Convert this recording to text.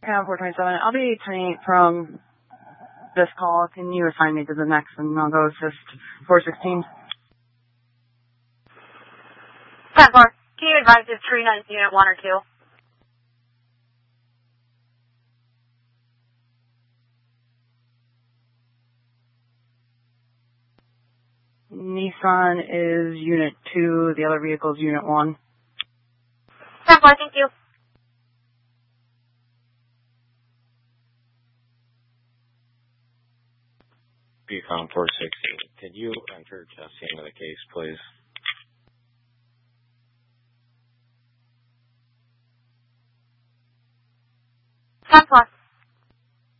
Cam 427, I'll be turning from this call. Can you assign me to the next and I'll go assist 416? 10-4. Can you advise if tree nuts unit 1 or 2? Nissan is Unit 2, the other vehicle is Unit 1. 10-4, thank you. Beacon 460, could you enter Jesse into the case, please? 10-4.